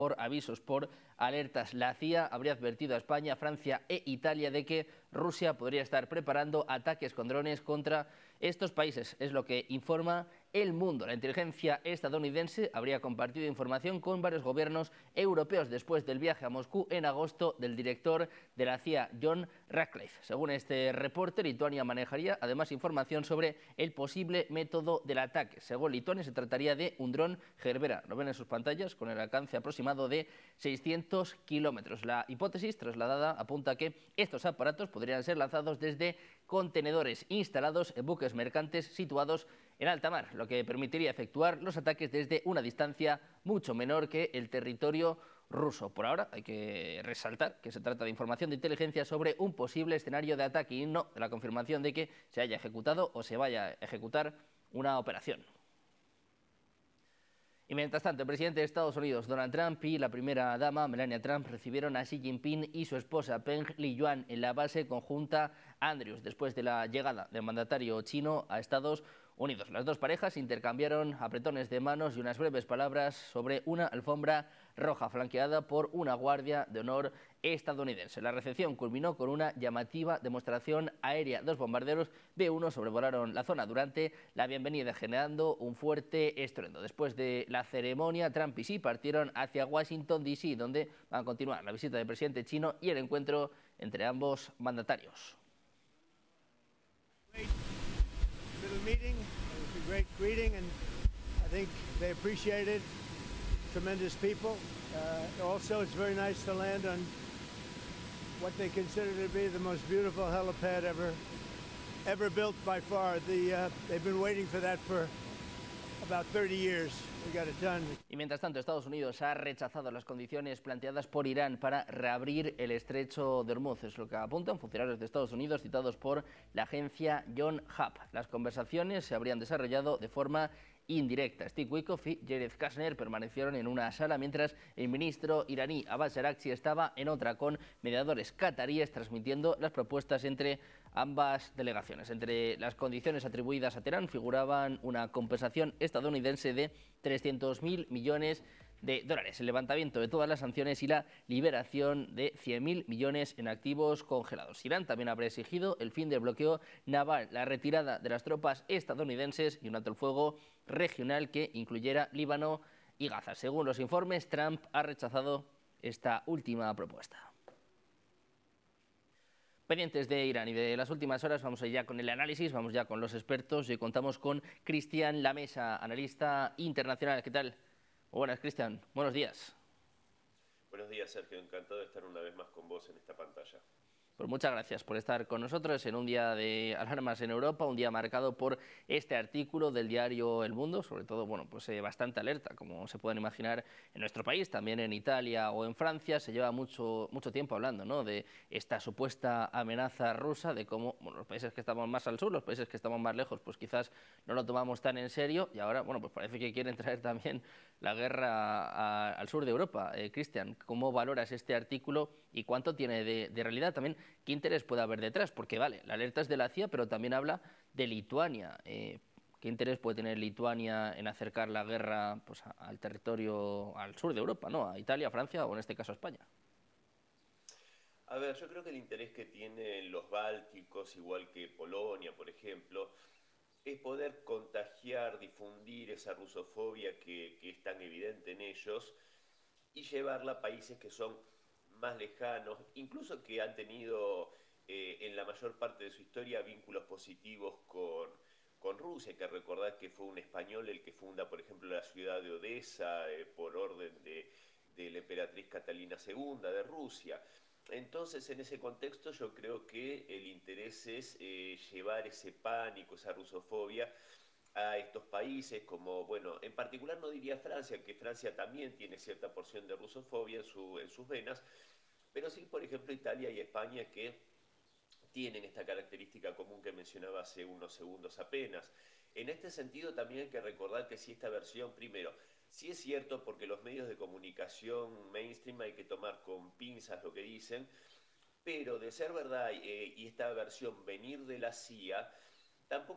por avisos, por alertas. La CIA habría advertido a España, Francia e Italia de que Rusia podría estar preparando ataques con drones contra estos países. Es lo que informa El Mundo. La inteligencia estadounidense habría compartido información con varios gobiernos europeos después del viaje a Moscú en agosto del director de la CIA, John Ratcliffe. Según este reporte, Lituania manejaría además información sobre el posible método del ataque. Según Lituania, se trataría de un dron Gerbera, lo ven en sus pantallas, con el alcance aproximado de 600 kilómetros. La hipótesis trasladada apunta que estos aparatos podrían ser lanzados desde contenedores instalados en buques mercantes situados en alta mar, lo que permitiría efectuar los ataques desde una distancia mucho menor que el territorio ruso. Por ahora hay que resaltar que se trata de información de inteligencia sobre un posible escenario de ataque y no de la confirmación de que se haya ejecutado o se vaya a ejecutar una operación. Y mientras tanto, el presidente de Estados Unidos, Donald Trump, y la primera dama, Melania Trump, recibieron a Xi Jinping y su esposa, Peng Liyuan, en la base conjunta Andrews, después de la llegada del mandatario chino a Estados Unidos. Las dos parejas intercambiaron apretones de manos y unas breves palabras sobre una alfombra roja flanqueada por una guardia de honor estadounidense. La recepción culminó con una llamativa demostración aérea. Dos bombarderos B-1 sobrevolaron la zona durante la bienvenida, generando un fuerte estruendo. Después de la ceremonia, Trump y Xi partieron hacia Washington, D.C., donde van a continuar la visita del presidente chino y el encuentro entre ambos mandatarios. Meeting. It was a great greeting, and I think they appreciate it. Tremendous people. Also, it's very nice to land on what they consider to be the most beautiful helipad ever built by far. They've been waiting for that for about 30 years. We got it done. Y mientras tanto, Estados Unidos ha rechazado las condiciones planteadas por Irán para reabrir el estrecho de Hormuz. Es lo que apuntan funcionarios de Estados Unidos citados por la agencia John Hub. Las conversaciones se habrían desarrollado de forma indirecta. Steve Witkoff y Jared Kushner permanecieron en una sala mientras el ministro iraní Abbas Araghchi estaba en otra con mediadores cataríes transmitiendo las propuestas entre ambas delegaciones. Entre las condiciones atribuidas a Teherán figuraban una compensación estadounidense de 300.000 millones de dólares, el levantamiento de todas las sanciones y la liberación de 100.000 millones en activos congelados. Irán también habría exigido el fin del bloqueo naval, la retirada de las tropas estadounidenses y un alto el fuego regional que incluyera Líbano y Gaza. Según los informes, Trump ha rechazado esta última propuesta. Pendientes de Irán y de las últimas horas, vamos ya con el análisis, vamos ya con los expertos y contamos con Cristian Lamesa, analista internacional. ¿Qué tal? Buenas, Cristian. Buenos días. Buenos días, Sergio. Encantado de estar una vez más con vos en esta pantalla. Pues muchas gracias por estar con nosotros en un día de alarmas en Europa, un día marcado por este artículo del diario El Mundo, sobre todo, bueno, pues bastante alerta, como se pueden imaginar en nuestro país, también en Italia o en Francia. Se lleva mucho tiempo hablando, ¿no?, de esta supuesta amenaza rusa, de cómo, bueno, los países que estamos más al sur, los países que estamos más lejos, pues quizás no lo tomamos tan en serio, y ahora, bueno, pues parece que quieren traer también la guerra al sur de Europa. Cristian, ¿cómo valoras este artículo y cuánto tiene de realidad? También, ¿qué interés puede haber detrás? Porque, vale, la alerta es de la CIA, pero también habla de Lituania. ¿Qué interés puede tener Lituania en acercar la guerra, pues, al territorio, al sur de Europa, ¿no?, a Italia, a Francia o en este caso a España? A ver, yo creo que el interés que tienen los bálticos, igual que Polonia, por ejemplo, es poder contagiar, difundir esa rusofobia que es tan evidente en ellos y llevarla a países que son más lejanos, incluso que han tenido en la mayor parte de su historia vínculos positivos con Rusia. Hay que recordar que fue un español el que funda, por ejemplo, la ciudad de Odessa por orden de la emperatriz Catalina II de Rusia. Entonces, en ese contexto, yo creo que el interés es llevar ese pánico, esa rusofobia a estos países, como, bueno, en particular no diría Francia, que Francia también tiene cierta porción de rusofobia en sus venas, pero sí, por ejemplo, Italia y España, que tienen esta característica común que mencionaba hace unos segundos apenas. En este sentido, también hay que recordar que si esta versión, primero, sí es cierto, porque los medios de comunicación mainstream hay que tomar con pinzas lo que dicen, pero de ser verdad y esta versión venir de la CIA, tampoco